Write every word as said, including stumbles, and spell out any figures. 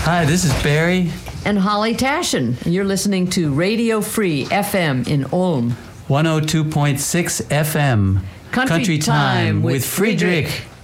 Hi, this is Barry. And Holly Tashin. You're listening to Radio Free F M in Ulm. one oh two point six F M. Country, Country Time Time with with Friedrich. Friedrich.